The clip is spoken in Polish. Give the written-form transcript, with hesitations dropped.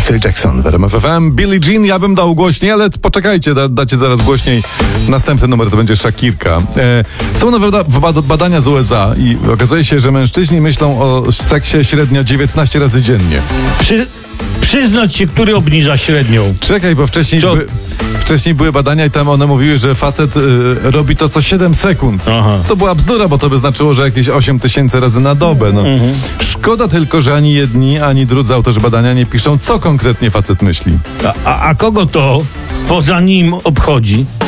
Michael Jackson w RMF FM. Billie Jean, ja bym dał głośniej, ale poczekajcie, dacie zaraz głośniej. Następny numer to będzie Shakirka. Są nowe badania z USA i okazuje się, że mężczyźni myślą o seksie średnio 19 razy dziennie. Przyznać się, który obniża średnią. Czekaj, bo wcześniej były badania i tam one mówiły, że facet robi to co 7 sekund. Aha. To była bzdura, bo to by znaczyło, że jakieś 8 tysięcy razy na dobę. No. Szkoda tylko, że ani jedni, ani drudzy autorzy badania nie piszą, co konkretnie facet myśli. A kogo to poza nim obchodzi?